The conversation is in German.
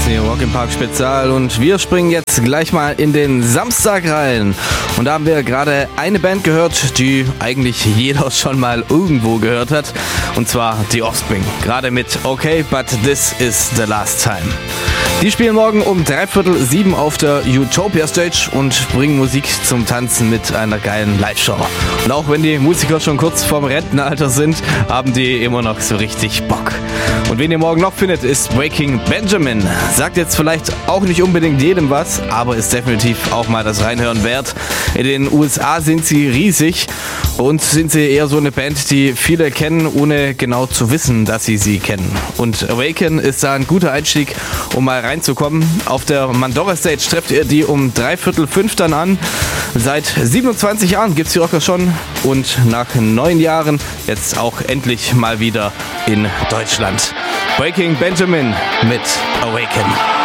hier Rock im Park Spezial und wir springen jetzt gleich mal in den Samstag rein. Und da haben wir gerade eine Band gehört, die eigentlich jeder schon mal irgendwo gehört hat, und zwar die Offspring. Gerade mit Okay, but this is the last time. Die spielen morgen um 6:45 auf der Utopia Stage und bringen Musik zum Tanzen mit einer geilen Live-Show. Und auch wenn die Musiker schon kurz vorm Rentenalter sind, haben die immer noch so richtig Bock. Und wen ihr morgen noch findet, ist Breaking Benjamin. Sagt jetzt vielleicht auch nicht unbedingt jedem was, aber ist definitiv auch mal das Reinhören wert. In den USA sind sie riesig und sind sie eher so eine Band, die viele kennen, ohne genau zu wissen, dass sie kennen. Und Awaken ist da ein guter Einstieg, um mal reinzukommen. Auf der Mandora Stage trefft ihr die um 4:45 dann an. Seit 27 Jahren gibt's die Rocker schon und nach 9 Jahren jetzt auch endlich mal wieder in Deutschland. Breaking Benjamin mit Awaken.